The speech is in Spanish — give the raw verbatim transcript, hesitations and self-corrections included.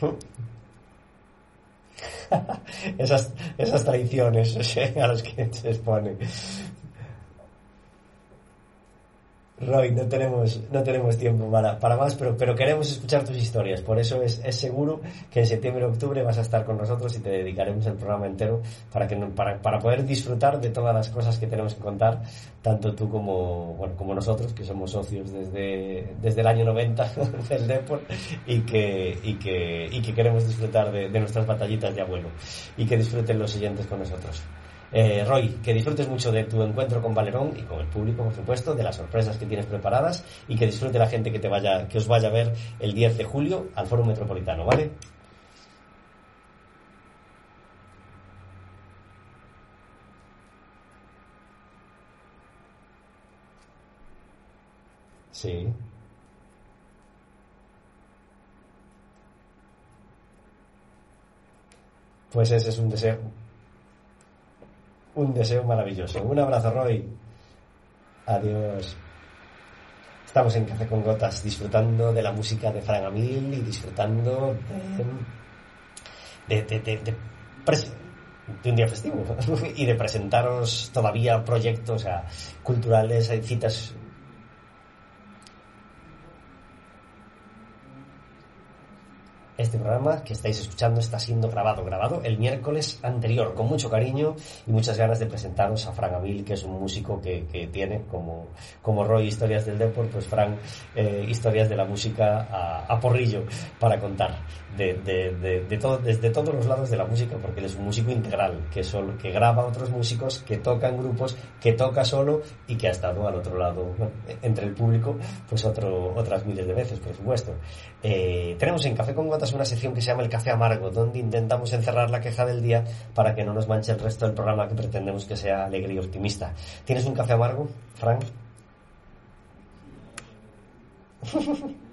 esas, esas traiciones, o sea, a las que se expone. Roy, no tenemos, no tenemos tiempo para, para más, pero, pero queremos escuchar tus historias. Por eso es, es seguro que en septiembre o octubre vas a estar con nosotros y te dedicaremos el programa entero para, que, para, para poder disfrutar de todas las cosas que tenemos que contar, tanto tú como, bueno, como nosotros, que somos socios desde, desde el año noventa del Depor y que, y que, y que queremos disfrutar de, de nuestras batallitas de abuelo y que disfruten los siguientes con nosotros. Eh, Roy, que disfrutes mucho de tu encuentro con Valerón y con el público, por supuesto, de las sorpresas que tienes preparadas y que disfrute la gente que te vaya, que os vaya a ver el diez de julio al Foro Metropolitano, ¿vale? Sí. Pues ese es un deseo, un deseo maravilloso. Un abrazo, Roy. Adiós. Estamos en Café con Gotas disfrutando de la música de Fran Amil y disfrutando de, de, de, de, de, pres- de un día festivo y de presentaros todavía proyectos, o sea, culturales, hay citas. Este programa que estáis escuchando está siendo grabado, grabado el miércoles anterior, con mucho cariño y muchas ganas de presentaros a Fran Amil, que es un músico que, que tiene como, como Roy Historias del Depor, pues Fran eh, historias de la música a, a porrillo para contar, de, de, de, de todo, desde todos los lados de la música, porque él es un músico integral, que, solo, que graba a otros músicos, que toca en grupos, que toca solo y que ha estado al otro lado, bueno, entre el público, pues otro, otras miles de veces, por supuesto. Eh, tenemos en Café con Gotas una sección que se llama El Café Amargo, donde intentamos encerrar la queja del día para que no nos manche el resto del programa, que pretendemos que sea alegre y optimista. ¿Tienes un café amargo, Frank?